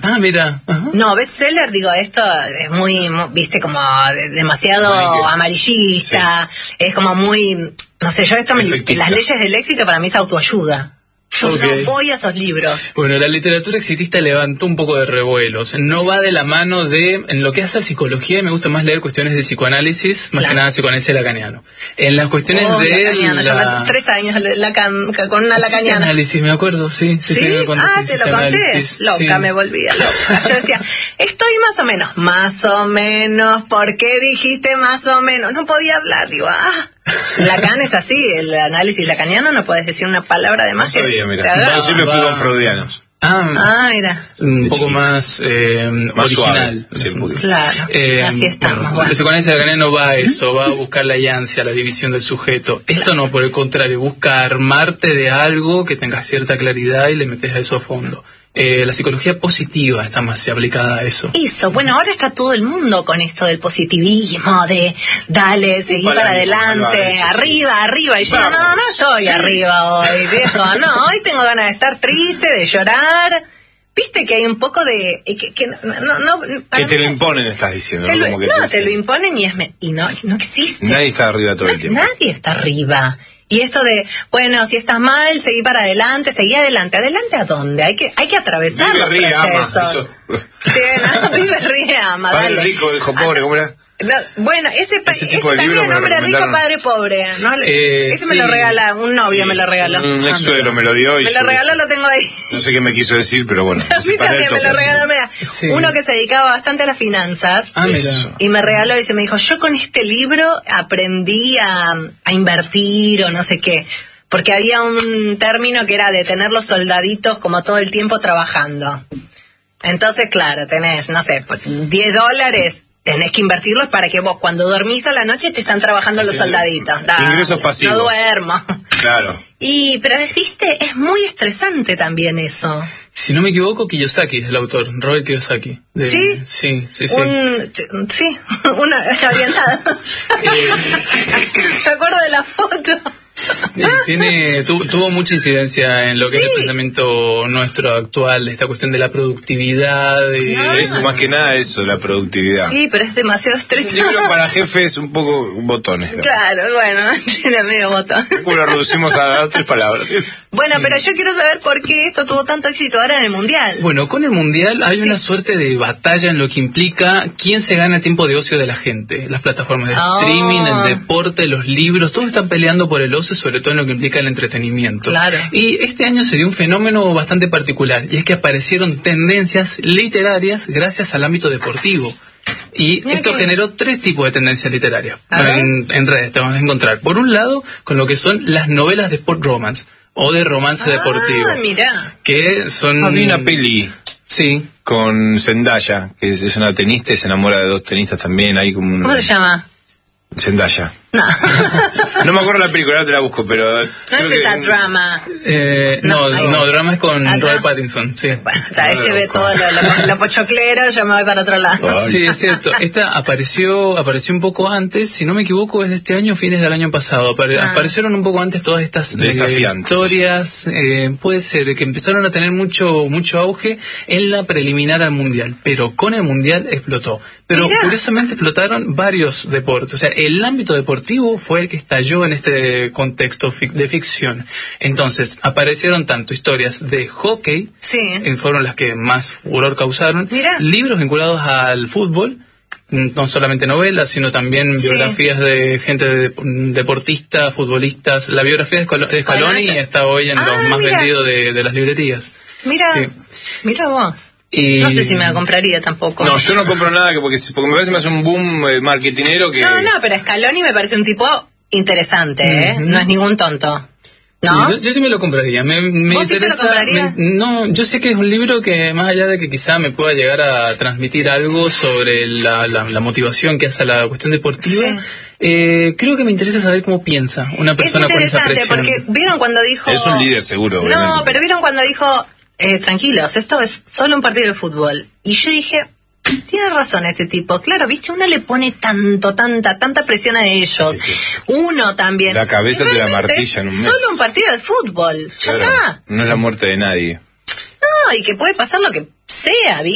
Ah, mira. No, bestseller, digo, esto es muy, viste, como demasiado amarillista, es como muy, no sé, yo esto, las leyes del éxito para mí es autoayuda. Yo no voy a esos libros. Bueno, la literatura exitista levantó un poco de revuelos. No va de la mano de... En lo que hace a psicología, me gusta más leer cuestiones de psicoanálisis, más que nada psicoanálisis lacaniano. En las cuestiones de... Lacaniano, yo 3 años con una lacaniana. Análisis, me acuerdo, sí. ¿Sí? Te lo conté. Loca, me volvía loca. Yo decía, estoy más o menos. ¿Por qué dijiste más o menos? No podía hablar, digo, Lacan es así, el análisis lacaniano, no puedes decir una palabra de más. No sabía, mira. Yo siempre fui con freudianos. Mira. Un poco más original. Sí, claro, así estamos. El psicoanálisis lacaniano va a eso, va a buscar la yancia, la división del sujeto. Esto no, por el contrario, busca armarte de algo que tenga cierta claridad y le metes a eso a fondo. La psicología positiva está más aplicada a eso. Bueno, ahora está todo el mundo con esto del positivismo, de dale, seguí para adelante, arriba. Y yo, no estoy arriba hoy, viejo, no, hoy tengo ganas de estar triste, de llorar. Viste que hay un poco de... Que te lo imponen, estás diciendo. Te lo imponen y no existe. Nadie está arriba todo el tiempo. Nadie está arriba. Y esto de, bueno, si estás mal, seguí para adelante, seguí adelante. ¿Adelante a dónde? Hay que atravesar los procesos. Vive, ríe, ama. Padre rico, hijo pobre, ¿cómo era? No, bueno, ese tipo de libro también, hombre rico, padre pobre, ¿no? Ese me lo regala, un novio me lo regaló. Un ex suegro me lo dio. Me lo regaló, lo tengo ahí. No sé qué me quiso decir, pero bueno. A mí también me lo regaló, mira. Uno que se dedicaba bastante a las finanzas. Y me regaló y me dijo, yo con este libro aprendí a invertir o no sé qué. Porque había un término que era de tener los soldaditos como todo el tiempo trabajando. Entonces, claro, tenés, no sé, $10... Tenés que invertirlos para que vos, cuando dormís a la noche, te están trabajando los soldaditos. Ingresos pasivos. No duermo. Claro. Pero, ¿viste? Es muy estresante también eso. Si no me equivoco, Kiyosaki es el autor, Robert Kiyosaki. ¿Sí? Sí. Una orientada. Me acuerdo de la foto. Tuvo mucha incidencia en lo que es el pensamiento nuestro actual, esta cuestión de la productividad. Eso, más que nada eso, la productividad. Sí, pero es demasiado estresante. El libro para jefes un poco botones. Claro, bueno, tiene medio botón. Lo reducimos a 3 palabras. Bueno, pero yo quiero saber por qué esto tuvo tanto éxito ahora en el Mundial. Bueno, con el Mundial hay una suerte de batalla en lo que implica quién se gana el tiempo de ocio de la gente. Las plataformas de streaming, el deporte, los libros, todos están peleando por el ocio, sobre todo en lo que implica el entretenimiento. Claro. Y este año se dio un fenómeno bastante particular, y es que aparecieron tendencias literarias gracias al ámbito deportivo. Y esto generó 3 tipos de tendencias literarias en redes, te vamos a encontrar. Por un lado, con lo que son las novelas de sport romance o de romance deportivo. Mira. Que son... Había una peli con Zendaya, que es una tenista y se enamora de 2 tenistas también. Hay como ¿Cómo se llama? Zendaya. No. No me acuerdo la película, ahora te la busco, pero... No es esa drama. No, drama es con Robert Pattinson, sí. Bueno, ve todo lo pochoclero, yo me voy para otro lado. Sí, es cierto. Esta apareció un poco antes, si no me equivoco, es de este año, fines del año pasado. Aparecieron un poco antes todas estas historias. Puede ser que empezaron a tener mucho auge en la preliminar al Mundial, pero con el Mundial explotó. Pero curiosamente explotaron varios deportes. O sea, el ámbito deportivo fue el que estalló en este contexto de ficción. Entonces, aparecieron tanto historias de hockey, fueron las que más furor causaron, libros vinculados al fútbol, no solamente novelas, sino también biografías de gente deportistas, futbolistas. La biografía de Scaloni está hoy en los más vendidos de las librerías. Mira vos. No sé si me la compraría tampoco. No, yo no compro nada porque me parece más un boom marketinero que... No, pero Scaloni me parece un tipo interesante, No es ningún tonto. ¿No? Sí, yo sí me lo compraría. Me ¿Vos interesa. Sí te lo comprarías? No, yo sé que es un libro que, más allá de que quizá me pueda llegar a transmitir algo sobre la motivación que hace a la cuestión deportiva, creo que me interesa saber cómo piensa una persona con esa presión. Es interesante, porque ¿vieron cuando dijo...? Es un líder seguro. Obviamente. No, pero ¿vieron cuando dijo... tranquilos, esto es solo un partido de fútbol? Y yo dije, tiene razón este tipo. Claro, viste, uno le pone tanta presión a ellos. Uno también. La cabeza te la martilla en un mes. Solo un partido de fútbol. Ya está. No es la muerte de nadie. No, y que puede pasar lo que sea, ¿viste?